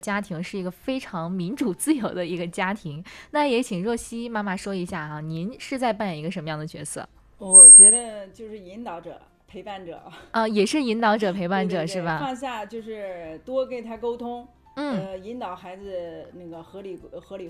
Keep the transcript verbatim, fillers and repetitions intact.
家庭是一个非常民主自由的一个家庭。那也请若曦妈妈说一下哈、啊，您是在扮演一个什么样的角色？ 我觉得就是引导者、陪伴者。 啊、呃，也是引导者、陪伴者对对对， 是吧？ 放下就是多跟他沟通， 嗯。 呃，引导孩子那个合理合理